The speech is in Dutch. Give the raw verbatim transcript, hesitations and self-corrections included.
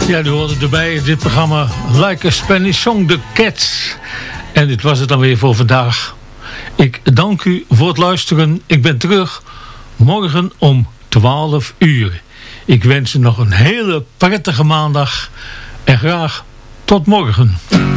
Ja, u hoorde erbij in dit programma Like a Spanish Song, The Cats. En dit was het dan weer voor vandaag. Ik dank u voor het luisteren. Ik ben terug morgen om twaalf uur. Ik wens u nog een hele prettige maandag. En graag tot morgen.